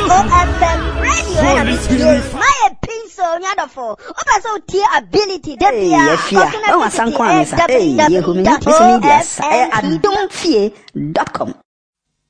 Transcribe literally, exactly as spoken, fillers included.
F M radio and my pencil nyadofo. Opa so tier ability de bia. Oh, asankwani sa. Eh, ye hu me media. I don't fear dot com.